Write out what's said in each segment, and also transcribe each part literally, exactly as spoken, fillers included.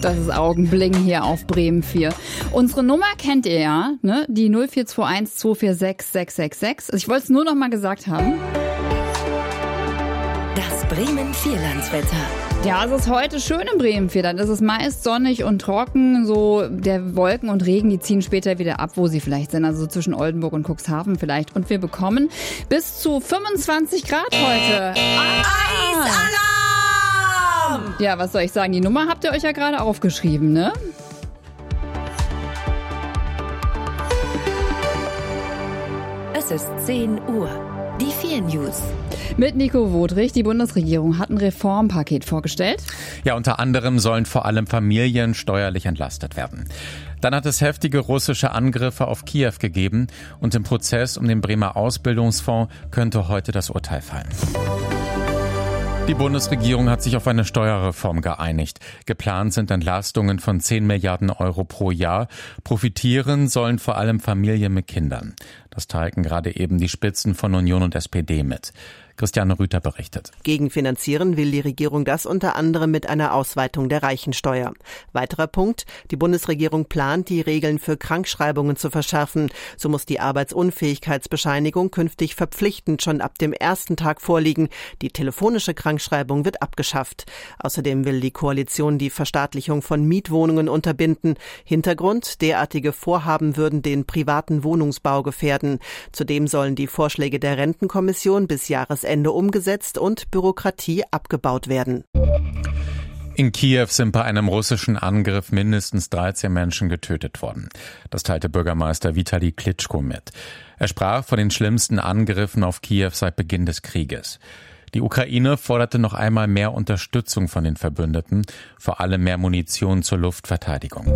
Das ist Augenbling hier auf Bremen vier. Unsere Nummer kennt ihr ja, ne? Die null vier zwei eins zwei vier sechs sechs sechs sechs. Ich wollte es nur noch mal gesagt haben. Das Bremen Vierlandswetter. Ja, es ist heute schön in Bremen vier. Dann ist es meist sonnig und trocken. So der Wolken und Regen, die ziehen später wieder ab, wo sie vielleicht sind. Also zwischen Oldenburg und Cuxhaven vielleicht. Und wir bekommen bis zu fünfundzwanzig Grad heute. Ah! Eisalarm! Ja, was soll ich sagen? Die Nummer habt ihr euch ja gerade aufgeschrieben, ne? Es ist zehn Uhr. Die vier News. Mit Nico Wodrich. Die Bundesregierung hat ein Reformpaket vorgestellt. Ja, unter anderem sollen vor allem Familien steuerlich entlastet werden. Dann hat es heftige russische Angriffe auf Kiew gegeben und im Prozess um den Bremer Ausbildungsfonds könnte heute das Urteil fallen. Die Bundesregierung hat sich auf eine Steuerreform geeinigt. Geplant sind Entlastungen von zehn Milliarden Euro pro Jahr. Profitieren sollen vor allem Familien mit Kindern. Das teilten gerade eben die Spitzen von Union und S P D mit. Christiane Rüther berichtet. Gegenfinanzieren will die Regierung das unter anderem mit einer Ausweitung der Reichensteuer. Weiterer Punkt: Die Bundesregierung plant, die Regeln für Krankschreibungen zu verschärfen. So muss die Arbeitsunfähigkeitsbescheinigung künftig verpflichtend schon ab dem ersten Tag vorliegen. Die telefonische Krankschreibung wird abgeschafft. Außerdem will die Koalition die Verstaatlichung von Mietwohnungen unterbinden. Hintergrund: derartige Vorhaben würden den privaten Wohnungsbau gefährden. Zudem sollen die Vorschläge der Rentenkommission bis Jahresende umgesetzt und Bürokratie abgebaut werden. In Kiew sind bei einem russischen Angriff mindestens dreizehn Menschen getötet worden. Das teilte Bürgermeister Vitali Klitschko mit. Er sprach von den schlimmsten Angriffen auf Kiew seit Beginn des Krieges. Die Ukraine forderte noch einmal mehr Unterstützung von den Verbündeten, vor allem mehr Munition zur Luftverteidigung.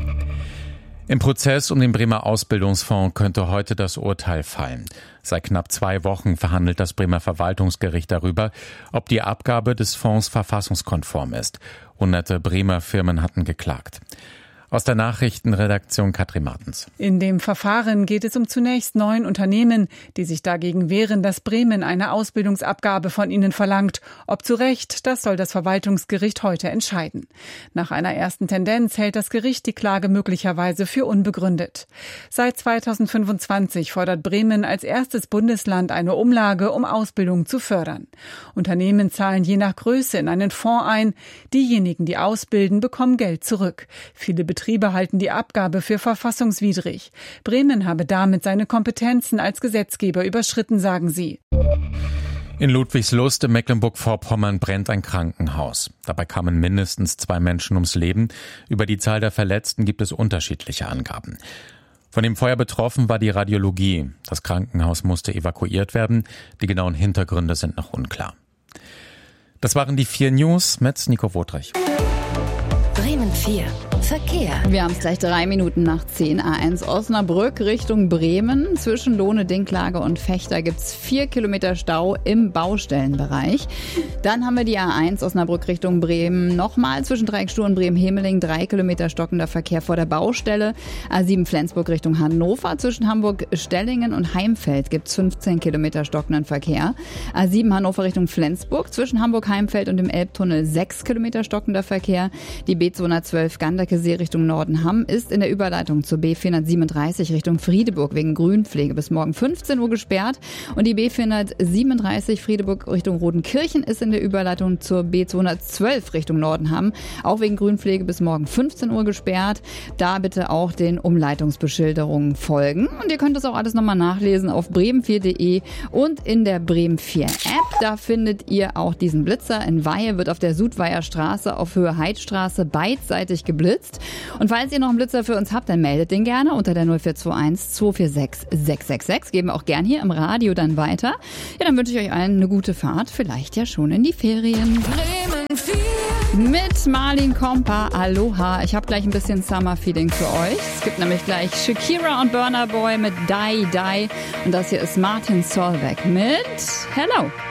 Im Prozess um den Bremer Ausbildungsfonds könnte heute das Urteil fallen. Seit knapp zwei Wochen verhandelt das Bremer Verwaltungsgericht darüber, ob die Abgabe des Fonds verfassungskonform ist. Hunderte Bremer Firmen hatten geklagt. Aus der Nachrichtenredaktion Katrin Martens. In dem Verfahren geht es um zunächst neun Unternehmen, die sich dagegen wehren, dass Bremen eine Ausbildungsabgabe von ihnen verlangt. Ob zu Recht, das soll das Verwaltungsgericht heute entscheiden. Nach einer ersten Tendenz hält das Gericht die Klage möglicherweise für unbegründet. Seit zweitausendfünfundzwanzig fordert Bremen als erstes Bundesland eine Umlage, um Ausbildung zu fördern. Unternehmen zahlen je nach Größe in einen Fonds ein. Diejenigen, die ausbilden, bekommen Geld zurück. Viele Betriebe halten die Abgabe für verfassungswidrig. Bremen habe damit seine Kompetenzen als Gesetzgeber überschritten, sagen sie. In Ludwigslust in Mecklenburg-Vorpommern brennt ein Krankenhaus. Dabei kamen mindestens zwei Menschen ums Leben. Über die Zahl der Verletzten gibt es unterschiedliche Angaben. Von dem Feuer betroffen war die Radiologie. Das Krankenhaus musste evakuiert werden. Die genauen Hintergründe sind noch unklar. Das waren die vier News mit Nico Wodrich. Bremen vier. Verkehr. Wir haben es gleich drei Minuten nach zehn. A eins Osnabrück Richtung Bremen. Zwischen Lohne, Dinklage und Fechter gibt es vier Kilometer Stau im Baustellenbereich. Dann haben wir die A eins Osnabrück Richtung Bremen. Nochmal zwischen Dreieckstuhl und Bremen-Hemeling. Drei Kilometer stockender Verkehr vor der Baustelle. A sieben Flensburg Richtung Hannover. Zwischen Hamburg-Stellingen und Heimfeld gibt es fünfzehn Kilometer stockenden Verkehr. A sieben Hannover Richtung Flensburg. Zwischen Hamburg-Heimfeld und dem Elbtunnel sechs Kilometer stockender Verkehr. Die B zweihundertzwölf Gandake See Richtung Nordenham ist in der Überleitung zur B vierhundertsiebenunddreißig Richtung Friedeburg wegen Grünpflege bis morgen fünfzehn Uhr gesperrt. Und die B vierhundertsiebenunddreißig Friedeburg Richtung Rodenkirchen ist in der Überleitung zur B zweihundertzwölf Richtung Nordenham auch wegen Grünpflege bis morgen fünfzehn Uhr gesperrt. Da bitte auch den Umleitungsbeschilderungen folgen. Und ihr könnt das auch alles nochmal nachlesen auf bremen vier punkt de und in der Bremen vier App. Da findet ihr auch diesen Blitzer. In Weihe wird auf der Sudweier Straße auf Höhe Heidstraße beidseitig geblitzt. Und falls ihr noch einen Blitzer für uns habt, dann meldet den gerne unter der null vier zwei eins zwei vier sechs sechs sechs sechs. Geben wir auch gern hier im Radio dann weiter. Ja, dann wünsche ich euch allen eine gute Fahrt. Vielleicht ja schon in die Ferien. Bremen vier. Mit Marlin Kompa. Aloha. Ich habe gleich ein bisschen Summer-Feeling für euch. Es gibt nämlich gleich Shakira und Burna Boy mit Die Die. Und das hier ist Martin Solveig mit Hello.